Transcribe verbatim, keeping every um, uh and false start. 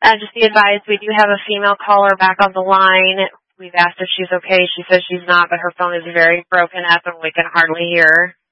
Uh, just be advised, we do have a female caller back on the line. We've asked if she's okay. She says she's not, but her phone is very broken up and we can hardly hear her.